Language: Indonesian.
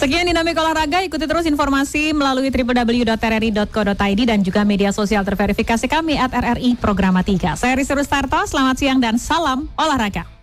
Sekian Dinamik Olahraga, ikuti terus informasi melalui www.rri.co.id dan juga media sosial terverifikasi kami @RRI Programa 3. Saya Rizky Rustarto, selamat siang dan salam olahraga.